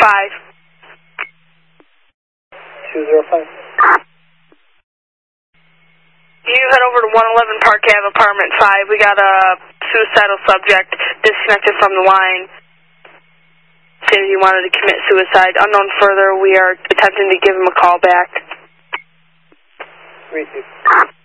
205. You head over to 111 Park Ave, Apartment 5. We got a suicidal subject disconnected from the line. Saying he wanted to commit suicide. Unknown further, we are attempting to give him a call back. 3-2.